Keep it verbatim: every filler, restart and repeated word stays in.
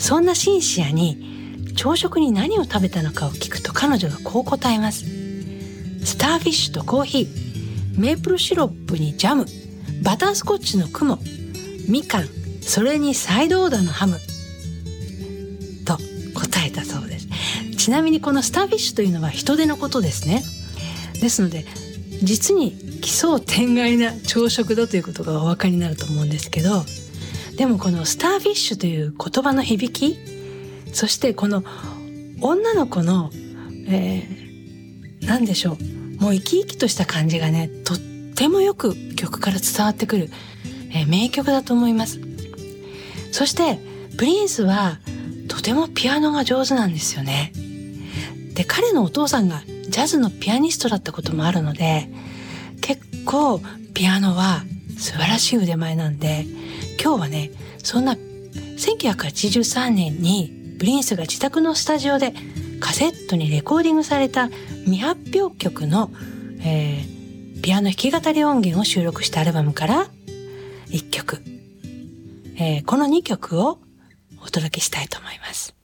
そんなシンシアに朝食に何を食べたのかを聞くと、彼女がこう答えます。スターフィッシュとコーヒー、メープルシロップにジャム、バタースコッチの雲、みかん、それにサイドオーダーのハムと答えたそうです。ちなみにこのスターフィッシュというのは人手のことですね。ですので実に奇想天外な朝食だということがお分かりになると思うんですけど、でもこのスターフィッシュという言葉の響き、そしてこの女の子の、えー、何でしょう、もう生き生きとした感じがね、とってもよく曲から伝わってくる、えー、名曲だと思います。そしてプリンスはとてもピアノが上手なんですよね。で、彼のお父さんがジャズのピアニストだったこともあるので、結構ピアノは素晴らしい腕前なんで、今日はね、そんなせんきゅうひゃくはちじゅうさんねんにプリンスが自宅のスタジオでカセットにレコーディングされた未発表曲の、えー、ピアノ弾き語り音源を収録したアルバムからいっきょく、えー、このにきょくをお届けしたいと思います。